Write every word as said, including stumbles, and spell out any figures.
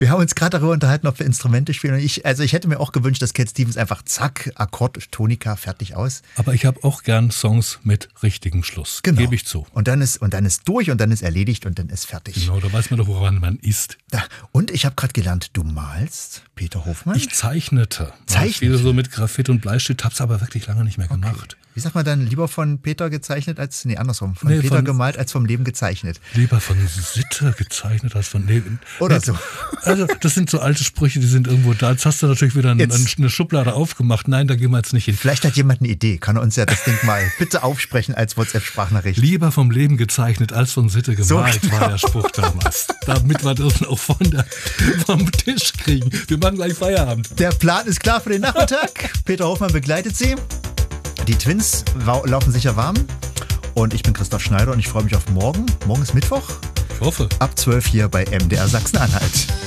Wir haben uns gerade darüber unterhalten, ob wir Instrumente spielen. Und ich, also ich hätte mir auch gewünscht, dass Cat Stevens einfach zack, Akkord, Tonika, fertig aus. Aber ich habe auch gern Songs mit richtigem Schluss, Genau. gebe ich zu. Und dann ist und dann ist durch und dann ist erledigt und dann ist fertig. Genau, da weiß man doch, woran man ist. Da. Und ich habe gerade gelernt, du malst, Peter Hofmann? Ich zeichnete. Zeichnete? Viel so mit Graphit und Bleistift, hab's aber wirklich lange nicht mehr gemacht. Wie sagt man dann, lieber von Peter gezeichnet als, nee, andersrum, von Nee, Peter von- gemalt als vom Leben gezeichnet. Lieber von Sitte gezeichnet als von Leben. Oder Jetzt- so. Also, das sind so alte Sprüche, die sind irgendwo da. Jetzt hast du natürlich wieder eine, Jetzt- eine Schublade aufgemacht. Nein, da gehen wir jetzt nicht hin. Vielleicht hat jemand eine Idee, kann er uns ja das Ding mal bitte aufsprechen als WhatsApp-Sprachnachricht. Lieber vom Leben gezeichnet als von Sitte So gemalt, genau. war der Spruch damals. Damit wir das auch von der, vom Tisch kriegen. Wir machen gleich Feierabend. Der Plan ist klar für den Nachmittag. Peter Hofmann begleitet Sie. Die Twins wa- laufen sicher warm. Und ich bin Christoph Schneider und ich freue mich auf morgen. Morgen ist Mittwoch. Ich hoffe. Ab zwölf hier bei M D R Sachsen-Anhalt.